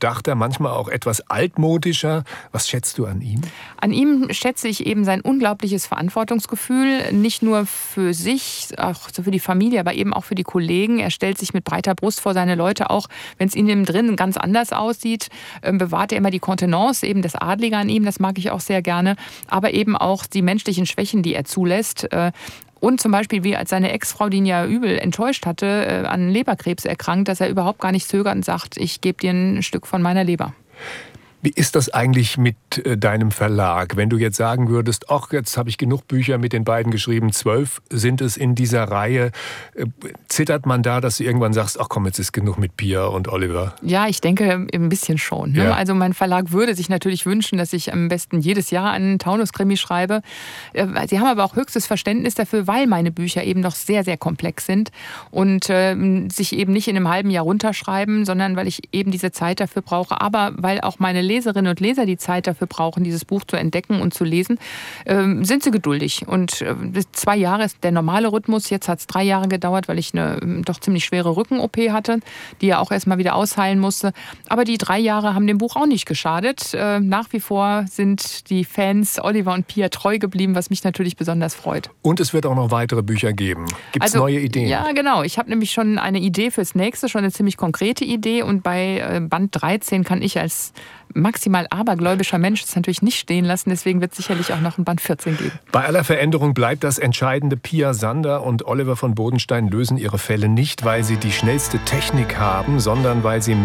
bedachter, manchmal auch etwas altmodischer. Was schätzt du an ihm? An ihm schätze ich eben sein unglaubliches Verantwortungsgefühl, nicht nur für sich, auch für die Familie, aber eben auch für die Kollegen. Er stellt sich mit breiter Brust vor seine Leute, auch wenn es innen drin ganz anders aussieht, bewahrt er immer die Kontenance, eben das Adlige an ihm, das mag ich auch sehr gerne, aber eben auch die menschlichen Schwächen, die er zulässt. Und zum Beispiel, wie als seine Ex-Frau, die ihn ja übel enttäuscht hatte, an Leberkrebs erkrankt, dass er überhaupt gar nicht zögert und sagt, ich gebe dir ein Stück von meiner Leber. Wie ist das eigentlich mit deinem Verlag? Wenn du jetzt sagen würdest, ach, jetzt habe ich genug Bücher mit den beiden geschrieben, 12 sind es in dieser Reihe. Zittert man da, dass du irgendwann sagst, ach komm, jetzt ist genug mit Pia und Oliver? Ja, ich denke ein bisschen schon. Ne? Ja. Also mein Verlag würde sich natürlich wünschen, dass ich am besten jedes Jahr einen Taunus-Krimi schreibe. Sie haben aber auch höchstes Verständnis dafür, weil meine Bücher eben noch sehr, sehr komplex sind und sich eben nicht in einem halben Jahr runterschreiben, sondern weil ich eben diese Zeit dafür brauche, aber weil auch meine Leserinnen und Leser die Zeit dafür brauchen, dieses Buch zu entdecken und zu lesen, sind sie geduldig. Und 2 Jahre ist der normale Rhythmus. Jetzt hat es 3 Jahre gedauert, weil ich eine doch ziemlich schwere Rücken-OP hatte, die ja auch erstmal wieder ausheilen musste. Aber die 3 Jahre haben dem Buch auch nicht geschadet. Nach wie vor sind die Fans Oliver und Pia treu geblieben, was mich natürlich besonders freut. Und es wird auch noch weitere Bücher geben. Gibt es neue Ideen? Ja, genau. Ich habe nämlich schon eine Idee fürs nächste, schon eine ziemlich konkrete Idee. Und bei Band 13 kann ich als maximal abergläubischer Mensch das natürlich nicht stehen lassen. Deswegen wird es sicherlich auch noch ein Band 14 geben. Bei aller Veränderung bleibt das Entscheidende. Pia Sander und Oliver von Bodenstein lösen ihre Fälle nicht, weil sie die schnellste Technik haben, sondern weil sie